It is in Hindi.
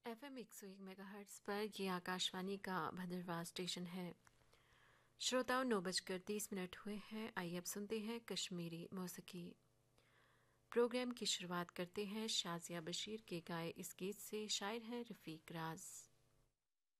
FM 101 मेगाहर्ट्ज़ पर ये आकाशवाणी का भद्रवाह स्टेशन है। श्रोताओं 9:30 हुए हैं। आइए अब सुनते हैं कश्मीरी मौसीकी। प्रोग्राम की शुरुआत करते हैं शाजिया बशीर के गाए इस गीत से। शायर हैं रफ़ीक राज।